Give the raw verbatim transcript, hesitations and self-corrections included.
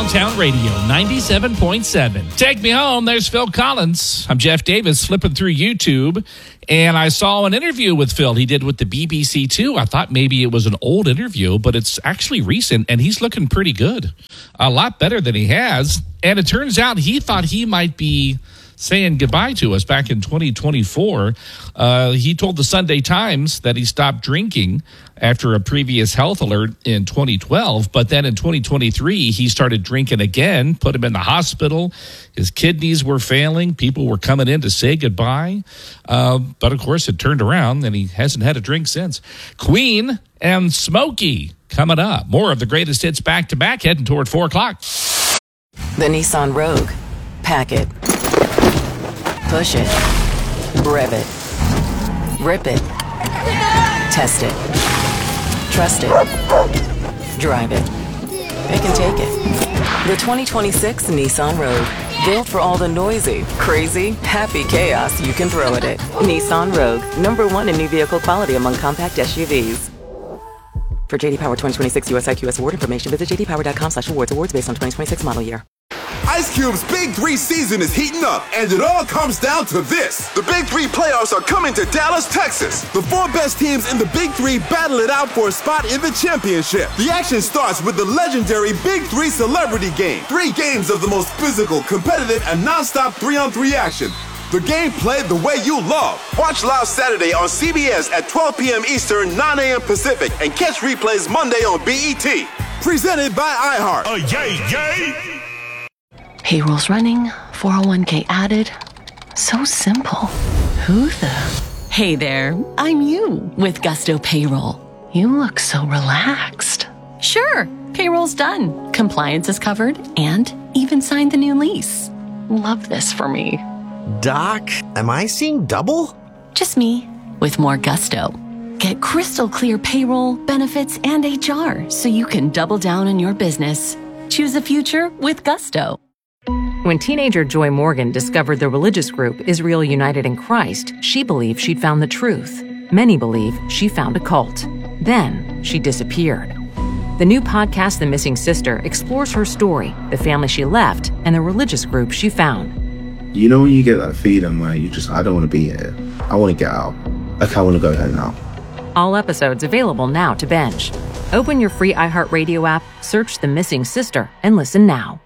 Downtown Radio, ninety-seven point seven. Take me home. There's Phil Collins. I'm Jeff Davis, flipping through YouTube, and I saw an interview with Phil he did with the B B C Two. I thought maybe it was an old interview, but it's actually recent, and he's looking pretty good. A lot better than he has. And it turns out he thought he might be saying goodbye to us back in twenty twenty-four. Uh, he told the Sunday Times that he stopped drinking after a previous health alert in twenty twelve, but then in twenty twenty-three, he started drinking again, put him in the hospital. His kidneys were failing. People were coming in to say goodbye. Uh, but, of course, it turned around, and he hasn't had a drink since. Queen and Smokey coming up. More of the greatest hits back-to-back, heading toward four o'clock. The Nissan Rogue. Pack it. Push it. Rev it. Rip it. Test it. Trust it. Drive it. Pick and take it. The twenty twenty-six Nissan Rogue. Built for all the noisy, crazy, happy chaos you can throw at it. Nissan Rogue. Number one in new vehicle quality among compact S U Vs. For J D Power twenty twenty-six U S I Q S award information, visit j d power dot com slash awards. Awards based on twenty twenty-six model year. Ice Cube's Big Three season is heating up, and it all comes down to this. The Big Three playoffs are coming to Dallas, Texas. The four best teams in the Big Three battle it out for a spot in the championship. The action starts with the legendary Big Three Celebrity Game. Three games of the most physical, competitive, and non-stop three-on-three action. The game played the way you love. Watch live Saturday on C B S at twelve p.m. Eastern, nine a.m. Pacific, and catch replays Monday on B E T. Presented by iHeart. Oh, yay, yay! Payroll's running, four oh one k added. So simple. Who the? Hey there, I'm you with Gusto Payroll. You look so relaxed. Sure, payroll's done. Compliance is covered and even signed the new lease. Love this for me. Doc, am I seeing double? Just me with more gusto. Get crystal clear payroll, benefits, and H R so you can double down on your business. Choose the future with Gusto. When teenager Joy Morgan discovered the religious group Israel United in Christ, she believed she'd found the truth. Many believe she found a cult. Then she disappeared. The new podcast, The Missing Sister, explores her story, the family she left, and the religious group she found. You know when you get that feeling where you just, I don't want to be here. I want to get out. Like, I want to go home now. All episodes available now to binge. Open your free iHeartRadio app, search The Missing Sister, and listen now.